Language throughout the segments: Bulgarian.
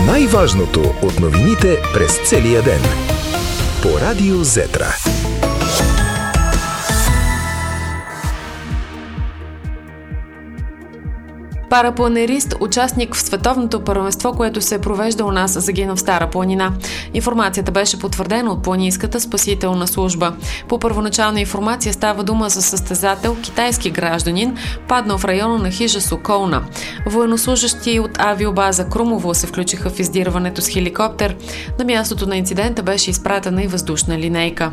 Най-важното от новините през целия ден. По Радио Зетра. Парапланерист, участник в световното първенство, което се провежда у нас, загина в Стара планина. Информацията беше потвърдена от планинската спасителна служба. По първоначална информация става дума за състезател, китайски гражданин, паднал в района на хижа Соколна. Военнослужащи от авиобаза Крумово се включиха в издирването с хеликоптер. На мястото на инцидента беше изпратена и въздушна линейка.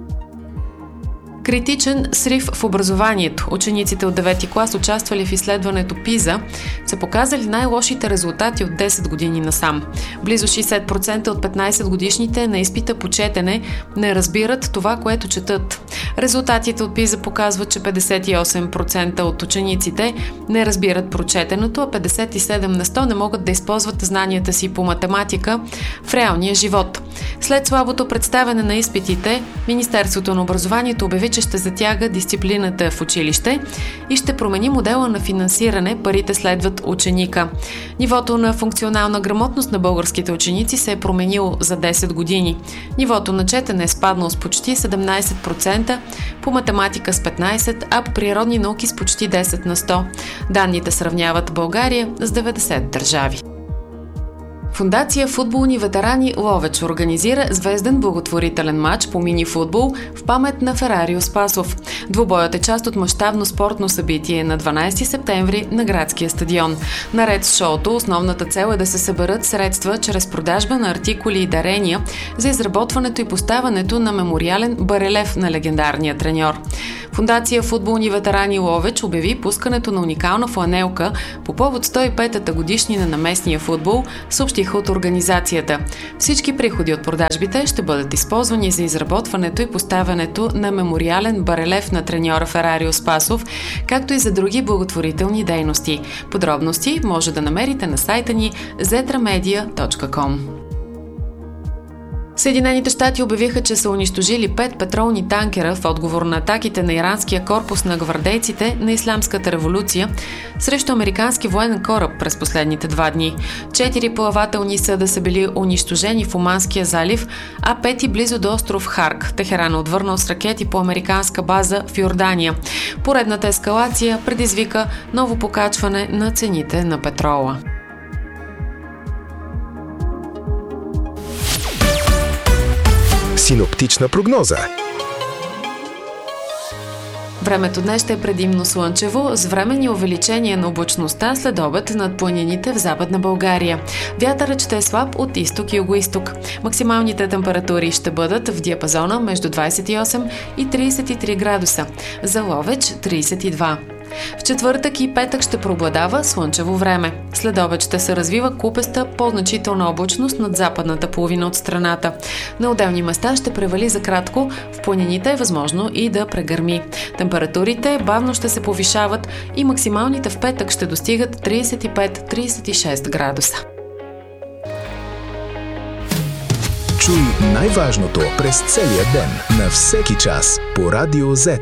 Критичен срив в образованието. Учениците от 9-ти клас, участвали в изследването ПИЗА, са показали най-лошите резултати от 10 години насам. Близо 60% от 15-годишните на изпита по четене не разбират това, което четат. Резултатите от ПИЗА показват, че 58% от учениците не разбират прочетеното, а 57% не могат да използват знанията си по математика в реалния живот. След слабото представяне на изпитите, Министерството на образованието обяви, че ще затяга дисциплината в училище и ще промени модела на финансиране, парите следват ученика. Нивото на функционална грамотност на българските ученици се е променило за 10 години. Нивото на четене е спаднало с почти 17%, по математика с 15%, а по природни науки с почти 10%. Данните сравняват България с 90 държави. Фондация Футболни ветерани Ловеч организира звезден благотворителен матч по мини-футбол в памет на Ферарио Спасов. Двубоят е част от мащабно спортно събитие на 12 септември на градския стадион. Наред с шоуто, основната цел е да се съберат средства чрез продажба на артикули и дарения за изработването и поставянето на мемориален барелев на легендарния треньор. Фондация Футболни ветерани Ловеч обяви пускането на уникална фланелка по повод 105-та годишнина на местния футбол, съобщиха от организацията. Всички приходи от продажбите ще бъдат използвани за изработването и поставянето на мемориален барелев на треньора Ферарио Спасов, както и за други благотворителни дейности. Подробности може да намерите на сайта ни zetramedia.com. Съединените щати обявиха, че са унищожили 5 петролни танкера в отговор на атаките на иранския корпус на гвардейците на Ислямската революция срещу американски военен кораб през последните 2 дни. 4 плавателни съда са били унищожени в Оманския залив, а 5 близо до остров Харк. Техеран отвърнал с ракети по американска база в Йордания. Поредната ескалация предизвика ново покачване на цените на петрола. Синоптична прогноза. Времето днес ще е предимно слънчево, с временни увеличения на облачността след обед над планините в Западна България. Вятърът ще е слаб от изток и югоизток. Максималните температури ще бъдат в диапазона между 28 и 33 градуса. За Ловеч 32. В четвъртък и петък ще преобладава слънчево време. След обед ще се развива купеста, по-значителна облачност над западната половина от страната. На отделни места ще превали за кратко, в планините е възможно и да прегърми. Температурите бавно ще се повишават и максималните в петък ще достигат 35-36 градуса. Чуй най-важното през целия ден на всеки час по Радио Z.